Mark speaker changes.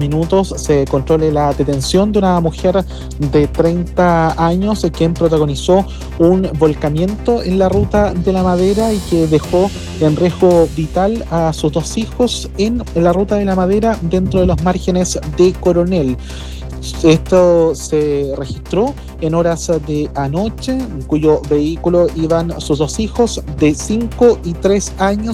Speaker 1: minutos se controle la detención de una mujer de 30 años quien protagonizó un volcamiento en la ruta de la Madera y que dejó en riesgo vital a sus dos hijos en la ruta de la Madera dentro de los márgenes de Coronel. Esto se registró en horas de anoche, en cuyo vehículo iban sus dos hijos de 5 y 3 años